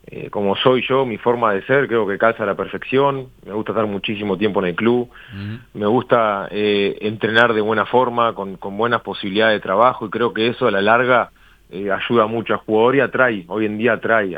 como soy yo, mi forma de ser, creo que calza a la perfección. Me gusta estar muchísimo tiempo en el club, me gusta entrenar de buena forma, con buenas posibilidades de trabajo, y creo que eso a la larga ayuda mucho al jugador y atrae, hoy en día atrae